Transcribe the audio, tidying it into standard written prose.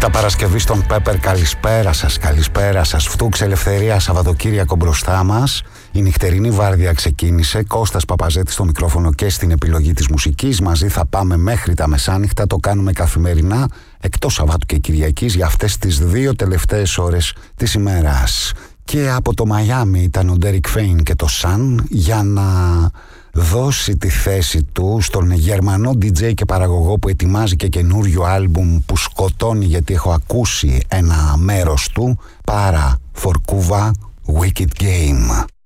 Νύχτα Παρασκευή στον Πέπερ, καλησπέρα σας, καλησπέρα σας. Φτούξ Ελευθερία, Σαββατοκύριακο μπροστά μας. Η νυχτερινή βάρδια ξεκίνησε. Κώστας Παπαζέτης στο μικρόφωνο και στην επιλογή της μουσικής. Μαζί θα πάμε μέχρι τα μεσάνυχτα. Το κάνουμε καθημερινά, εκτός Σαββάτου και Κυριακής, για αυτές τις 2 τελευταίες ώρες της ημέρας. Και από το Μαϊάμι ήταν ο Ντέρικ Φέιν και το Sun για να δώσει τη θέση του στον Γερμανό DJ και παραγωγό που ετοιμάζει και καινούριο άλμπουμ που σκοτώνει, γιατί έχω ακούσει ένα μέρος του. Para Forcuva, Wicked Game.